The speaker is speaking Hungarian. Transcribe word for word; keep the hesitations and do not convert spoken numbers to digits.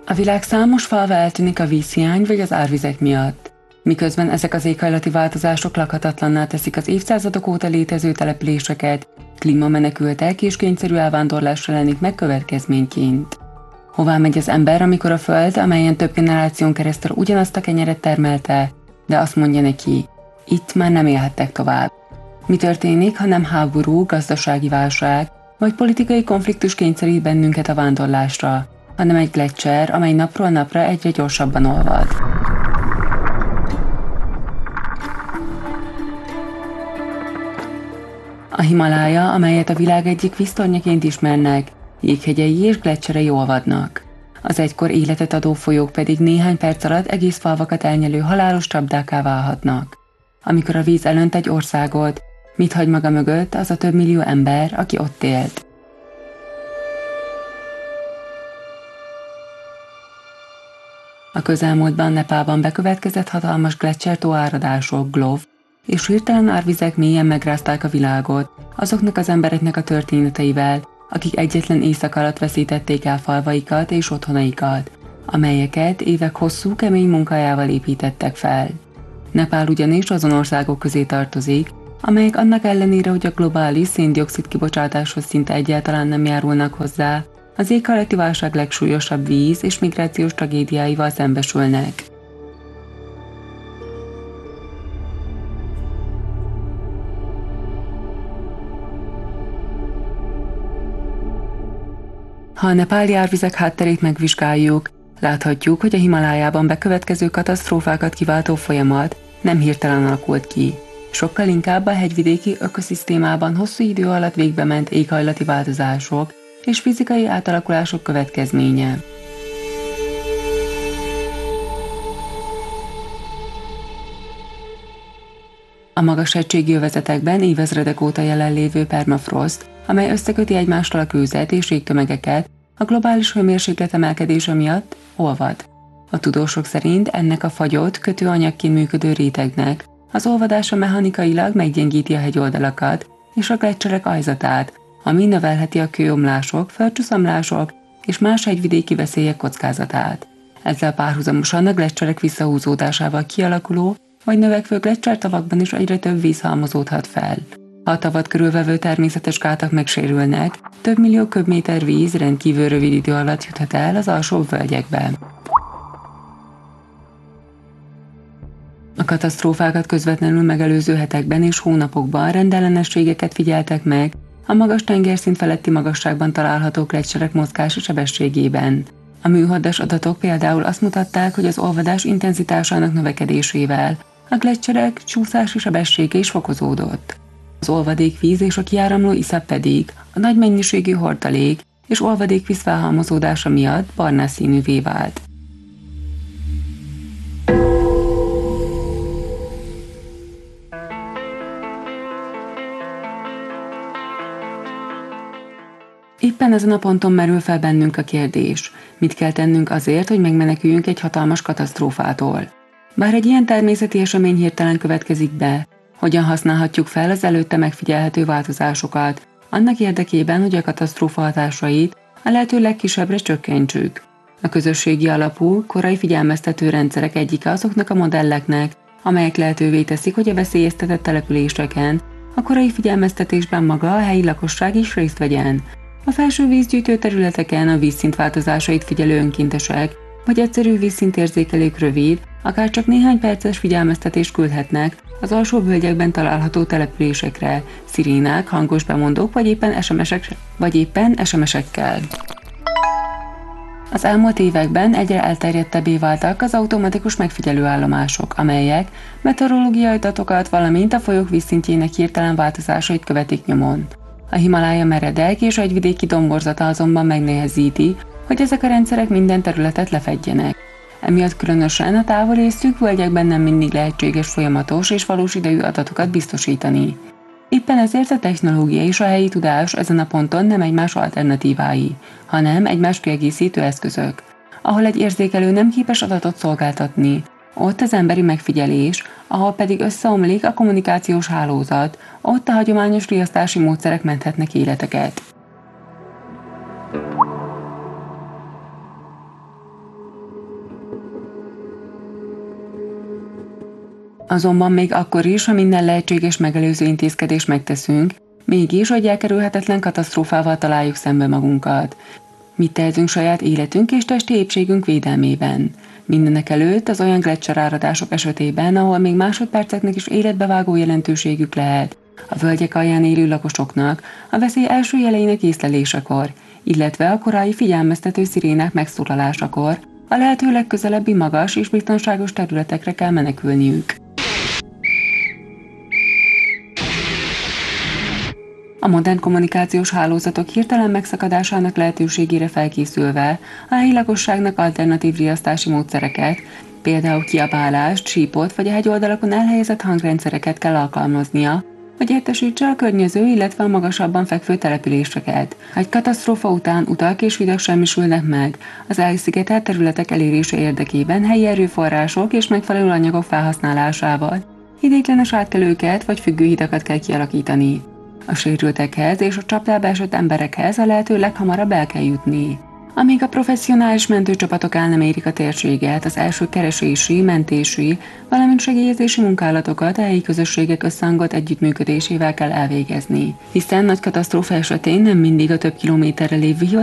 A világ számos falva eltűnik a vízhiány vagy az árvizek miatt. Miközben ezek az éghajlati változások lakhatatlanná teszik az évszázadok óta létező településeket, klímamenekültek és kényszerű elvándorlásra jelenik meg következményként. Hová megy az ember, amikor a föld, amelyen több generáción keresztül ugyanazt a kenyeret termelte, de azt mondja neki, itt már nem élhettek tovább. Mi történik, ha nem háború, gazdasági válság, vagy politikai konfliktus kényszerít bennünket a vándorlásra, hanem egy gleccser, amely napról napra egyre gyorsabban olvad. A Himalája, amelyet a világ egyik víztornyaként ismernek, jéghegyei és gleccserei olvadnak. Az egykor életet adó folyók pedig néhány perc alatt egész falvakat elnyelő halálos csapdákká válhatnak. Amikor a víz elönt egy országot, mit hagy maga mögött az a több millió ember, aki ott élt? A közelmúltban Nepálban bekövetkezett hatalmas gleccsertó áradások, glov, és hirtelen árvizek mélyen megrázták a világot azoknak az embereknek a történeteivel, akik egyetlen éjszaka alatt veszítették el falvaikat és otthonaikat, amelyeket évek hosszú, kemény munkájával építettek fel. Nepál ugyanis azon országok közé tartozik, amelyek annak ellenére, hogy a globális szén-dioxid kibocsátáshoz szinte egyáltalán nem járulnak hozzá, az éghajlati válság legsúlyosabb víz- és migrációs tragédiáival szembesülnek. Ha a nepáli árvizek hátterét megvizsgáljuk, láthatjuk, hogy a Himalájában bekövetkező katasztrófákat kiváltó folyamat nem hirtelen alakult ki. Sokkal inkább a hegyvidéki ökoszisztémában hosszú idő alatt végbement éghajlati változások és fizikai átalakulások következménye. A magas hegységi övezetekben évezredek óta jelenlévő permafrost, amely összeköti egymástól a kőzet és jégtömegeket, a globális hőmérséklet emelkedése miatt olvad. A tudósok szerint ennek a fagyott, kötőanyagként működő rétegnek az olvadása mechanikailag meggyengíti a hegyoldalakat és a gleccserek ajzatát, ami növelheti a kőomlások, földcsúszamlások és más hegyvidéki veszélyek kockázatát. Ezzel párhuzamosan a gleccserek visszahúzódásával kialakuló vagy növekvő gleccsertavakban is egyre több víz halmozódhat fel. Ha a tavat körülvevő természetes gátak megsérülnek, több millió köbméter víz rendkívül rövid idő alatt juthat el az alsóbb völgyekbe. A katasztrófákat közvetlenül megelőző hetekben és hónapokban rendellenességeket figyeltek meg a magas tengerszint feletti magasságban található gleccserek mozgási sebességében. A műholdas adatok például azt mutatták, hogy az olvadás intenzitásának növekedésével a gleccserek csúszási sebessége is fokozódott. Az olvadékvíz és a kiáramló iszap pedig a nagy mennyiségű hordalék és olvadékvíz felhalmozódása miatt barnás színűvé vált. Éppen ezen a ponton merül fel bennünk a kérdés, mit kell tennünk azért, hogy megmeneküljünk egy hatalmas katasztrófától. Bár egy ilyen természeti esemény hirtelen következik be, hogyan használhatjuk fel az előtte megfigyelhető változásokat, annak érdekében, hogy a katasztrófa hatásait a lehető legkisebbre csökkentsük. A közösségi alapú, korai figyelmeztető rendszerek egyike azoknak a modelleknek, amelyek lehetővé teszik, hogy a veszélyeztetett településeken a korai figyelmeztetésben maga a helyi lakosság is részt vegyen. A felső vízgyűjtő területeken a vízszint változásait figyelő önkéntesek vagy egyszerű vízszintérzékelők rövid, akár csak néhány perces figyelmeztetést küldhetnek az alsó völgyekben található településekre, szirénák, hangos bemondók vagy éppen es em es-ek, vagy éppen es em es-ekkel. Az elmúlt években egyre elterjedtebbé váltak az automatikus megfigyelőállomások, amelyek meteorológiai adatokat, valamint a folyók vízszintjének hirtelen változásait követik nyomon. A Himalája meredek és hegyvidéki domborzata azonban megnehezíti, hogy ezek a rendszerek minden területet lefedjenek. Emiatt különösen a távoli és szűk völgyekben nem mindig lehetséges folyamatos és valós idejű adatokat biztosítani. Éppen ezért a technológia és a helyi tudás ezen a ponton nem egymás alternatívái, hanem egymás kiegészítő eszközök. Ahol egy érzékelő nem képes adatot szolgáltatni, ott az emberi megfigyelés, ahol pedig összeomlik a kommunikációs hálózat, ott a hagyományos riasztási módszerek menthetnek életeket. Azonban még akkor is, ha minden lehetséges megelőző intézkedést megteszünk, mégis, hogy elkerülhetetlen katasztrófával találjuk szembe magunkat. Mit tehetünk saját életünk és testi épségünk védelmében? Mindenek előtt az olyan gleccseráradások esetében, ahol még másodperceknek is életbevágó jelentőségük lehet, a völgyek alján élő lakosoknak a veszély első jeleinek észlelésekor, illetve a korai figyelmeztető szirénák megszólalásakor a lehető legközelebbi magas és biztonságos területekre kell menekülniük. A modern kommunikációs hálózatok hirtelen megszakadásának lehetőségére felkészülve a helyi lakosságnak alternatív riasztási módszereket, például kiabálást, sípot vagy a hegyoldalakon elhelyezett hangrendszereket kell alkalmaznia, hogy értesítse a környező, illetve a magasabban fekvő településeket. Egy katasztrófa után utak és hidak semmisülnek meg, az elszigetelt területek elérése érdekében helyi erőforrások és megfelelő anyagok felhasználásával. Idéglenes átkelőket vagy függőhidakat kell kialakítani. A sérültekhez és a csapdába esett emberekhez a lehető leghamarabb el kell jutni. Amíg a professzionális mentőcsapatok el nem érik a térséget, az első keresési, mentési, valamint segélyezési munkálatokat a helyi közösségek összehangolt együttműködésével kell elvégezni. Hiszen nagy katasztrófa esetén nem mindig a több kilométerre lévő